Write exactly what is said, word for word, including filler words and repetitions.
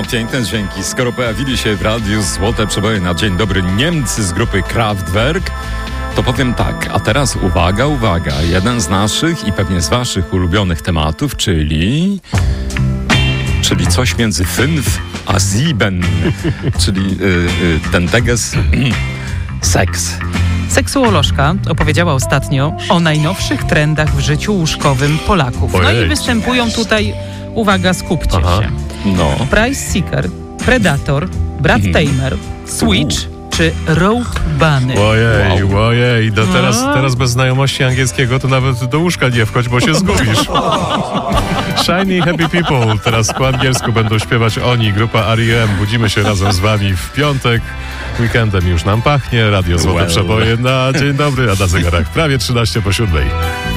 piękne dźwięki. Skoro pojawili się w radiu złote przeboje na dzień dobry Niemcy z grupy Kraftwerk, to powiem tak, a teraz uwaga, uwaga, jeden z naszych i pewnie z waszych ulubionych tematów, czyli... czyli coś między fünf a sieben, czyli y, y, ten teges seks. Seksuolożka opowiedziała ostatnio o najnowszych trendach w życiu łóżkowym Polaków. No Ojej. i występują tutaj, uwaga, skupcie Aha. się. No. Price Seeker, Predator, Brad Mhm. Tamer, Switch czy Rope Bunny. Ojej, Wow. ojej, do teraz, No. teraz bez znajomości angielskiego to nawet do łóżka nie wchodź, bo się zgubisz. Shiny Happy People, teraz po angielsku będą śpiewać oni, grupa R E M. Budzimy się razem z wami w piątek. Weekendem już nam pachnie, radio Złote Well. Przeboje na dzień dobry, a na zegarach prawie trzynaście po siódmej.